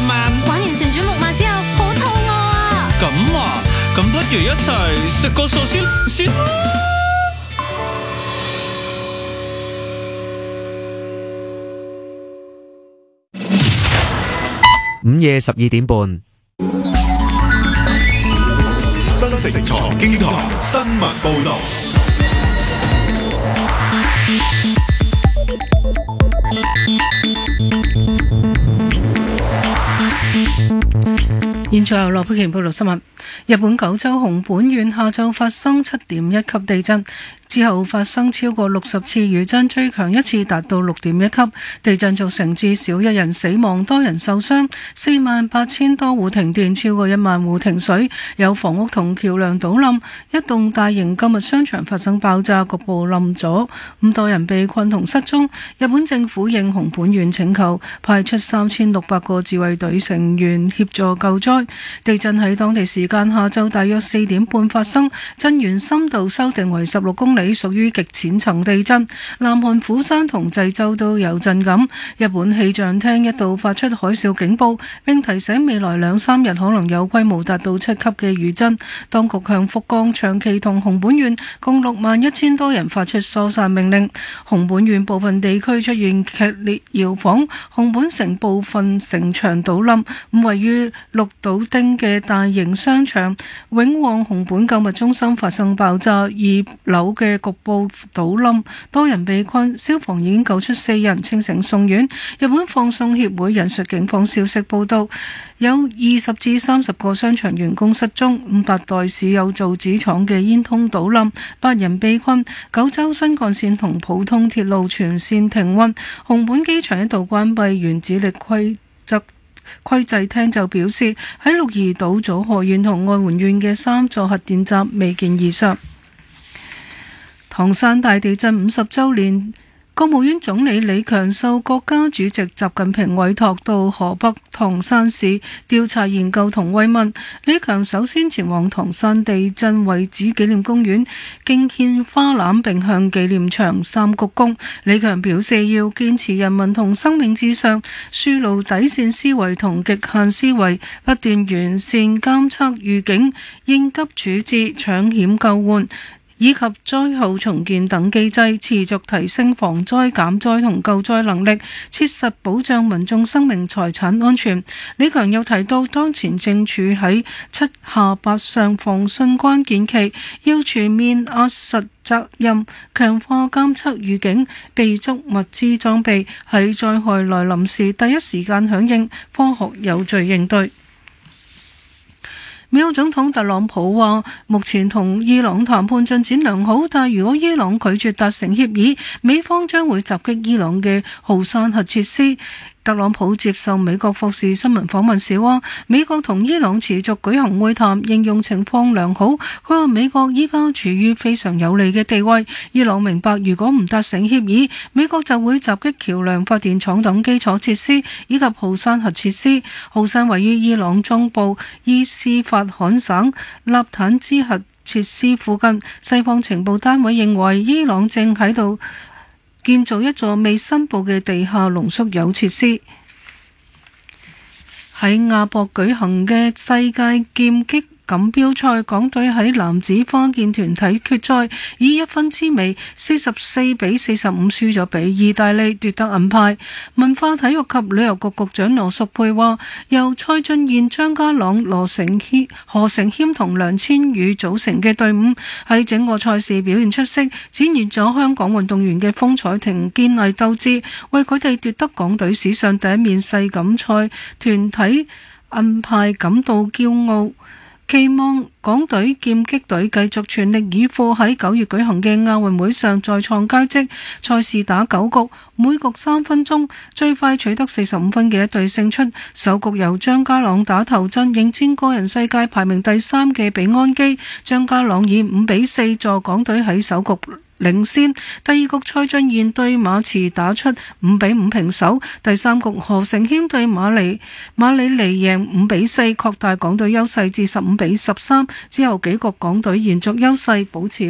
慢。 玩完旋轉木馬之後，好肚餓啊！ 咁啊，咁不如一齊食個壽司先啦。 午夜12點半， 新城財經台新聞報道。 現在由羅佩琪報道新聞。日本九州熊本縣下晝發生7.1級地震，之後發生超過60次餘震，最強一次達到6.1級。地震造成至少1人死亡，多人受傷，48,000多戶停電，超過1萬戶停水，有房屋同橋梁倒冧，一棟大型購物商場發生爆炸，局部冧咗，5多人被困同失蹤。日本政府應熊本縣請求，派出3600個自衛隊成員協助救災。地震喺當地時間下晝大約4點半發生，震源深度修訂為16公里，屬於極淺層地震。南韓釜山同濟州都有震感。日本氣象廳一度發出海嘯警報，並提醒未來2-3日可能有規模達到7級嘅餘震。當局向福岡、長崎同熊本縣共61000多人發出疏散命令。熊本縣部分地區出現劇烈搖晃，熊本城部分城牆倒冧。位於鹿島町嘅大型商場永旺熊本購物中心發生爆炸，2樓嘅局部倒冧，多人被困，消防已經救出4人，清醒送院。日本放送協會引述警方消息報道，有20至30個商場員工失蹤，500代市有造紙廠嘅煙通倒冧，8人被困。九州新幹線同普通鐵路全線停運，熊本機場一度關閉。原子力規制廳就表示，喺鹿兒島、佐賀縣同愛媛縣嘅3座核電站未見異常。唐山大地震50週年，國務院總理李強受國家主席習近平委託到河北唐山市調查研究同慰問。李強首先前往唐山地震遺址紀念公園敬獻花籃，並向紀念牆三鞠躬。李強表示，要堅持人民同生命至上，樹牢底線思維同極限思維，不斷完善監測預警、應急處置、搶險救援以及災後重建等機制，持續提升防災減災同救災能力，切實保障民眾生命財產安全。李強又提到，當前正處喺7下8上防汛關鍵期，要全面壓實責任，強化監測預警，備足物資裝備，喺災害來臨時第一時間響應，科學有序應對。美國總統特朗普話，目前同伊朗談判進展良好，但如果伊朗拒絕達成協議，美方將會襲擊伊朗嘅浩山核設施。特朗普接受美國霍士新聞訪問時話，美國同伊朗持續舉行會談，形容情況良好。佢話美國依家處於非常有利嘅地位，伊朗明白如果唔達成協議，美國就會襲擊橋梁、發電廠等基礎設施以及浩山核設施。浩山位於伊朗中部伊斯法罕省納坦茲核設施附近。西方情報單位認為伊朗正喺度建造一座未申報嘅地下濃縮鈾設施。喺亞博舉行嘅世界劍擊錦標賽，港隊喺男子花劍團體決賽以1分之微44比45輸咗俾意大利，奪得銀牌。文化體育及旅遊局局長羅淑佩話，由蔡俊彥、張家朗、何成謙同梁千羽組成嘅隊伍喺整個賽事表現出色，展現咗香港運動員嘅風采同堅毅鬥志，為佢哋奪得港隊史上第一面世錦賽團體銀牌感到驕傲。期望港隊劍擊隊繼續全力以赴喺9月舉行嘅亞運會上再創佳績。賽事打9局，每局3分鐘，最快取得45分嘅一隊勝出。首局由張家朗打頭陣，迎戰個人世界排名第3嘅比安基。張家朗以5比4助港隊喺首局領先。第二局蔡俊彥對馬池打出5比5平手。第三局何成謙對馬里尼贏5比4，擴大港隊優勢至15比13。之後幾局港隊延續優勢，保持